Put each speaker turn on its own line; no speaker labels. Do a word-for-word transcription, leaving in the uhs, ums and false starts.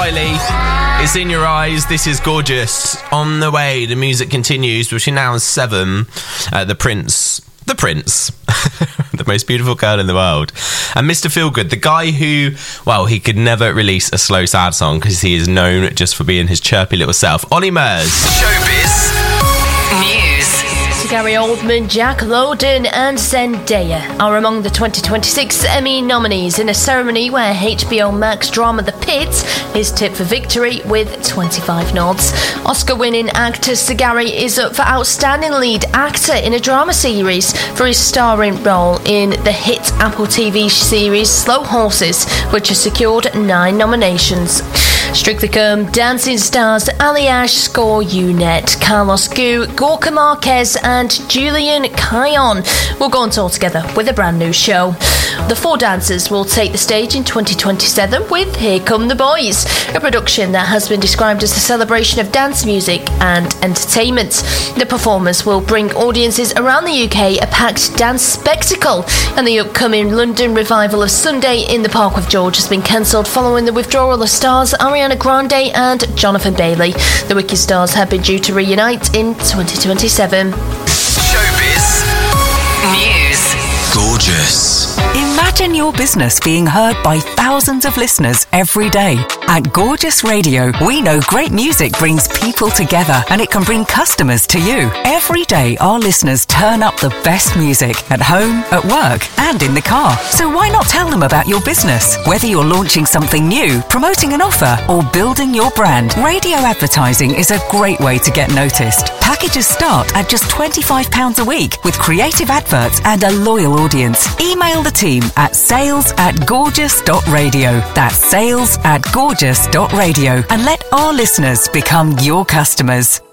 Kylie. It's in your eyes. This is gorgeous. On the way, the music continues. Between now and seven, uh, the Prince. The Prince. The most beautiful girl in the world. And Mister Feelgood, the guy who, well, he could never release a slow, sad song because he is known just for being his chirpy little self. Ollie Murs.
Showbiz News.
Gary Oldman, Jack Lowden and Zendaya are among the twenty twenty-six Emmy nominees in a ceremony where H B O Max drama The Pit is tipped for victory with twenty-five nods. Oscar-winning actor Sir Gary is up for Outstanding Lead Actor in a Drama Series for his starring role in the hit Apple T V series Slow Horses, which has secured nine nominations. Strictly Come Dancing stars Ali Ash score Unit, Carlos Gu, Gorka Marquez and Julian Kion will go on tour together with a brand new show. The four dancers will take the stage in twenty twenty-seven with Here Come the Boys, a production that has been described as a celebration of dance music and entertainment. The performers will bring audiences around the U K a packed dance spectacle, and the upcoming London revival of Sunday in the Park with George has been cancelled following the withdrawal of stars Ariana Grande and Jonathan Bailey. The Wicked stars have been due to reunite in twenty twenty-seven.
Showbiz News.
Gorgeous.
Imagine your business being heard by thousands of listeners every day. At Gorgeous Radio, we know great music brings people together and it can bring customers to you. Every day, our listeners turn up the best music at home, at work, and in the car. So why not tell them about your business? Whether you're launching something new, promoting an offer, or building your brand, radio advertising is a great way to get noticed. Packages start at just twenty-five pounds a week with creative adverts and a loyal audience. Email the team at sales at gorgeous dot radio. That's sales at gorgeous dot radio and let our listeners become your customers.